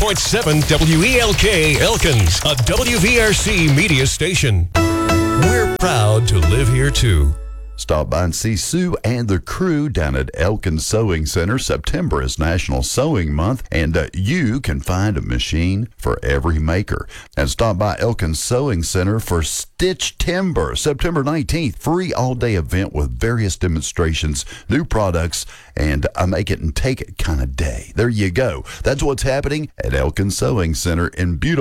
101.7 WELK Elkins, a WVRC media station. We're proud to live here too. Stop by and see Sue and the crew down at Elkins Sewing Center. September is National Sewing Month, and you can find a machine for every maker. And stop by Elkins Sewing Center for Stitch Timber, September 19th. Free all-day event with various demonstrations, new products, and a make it and take it kind of day. There you go. That's what's happening at Elkins Sewing Center in beautiful